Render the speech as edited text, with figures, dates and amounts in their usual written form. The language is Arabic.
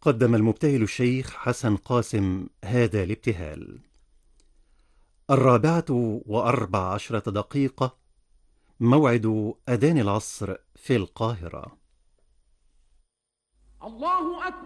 قدم المبتهل الشيخ حسن قاسم هذا الابتهال. 4:14 موعد أذان العصر في القاهرة. الله أكبر.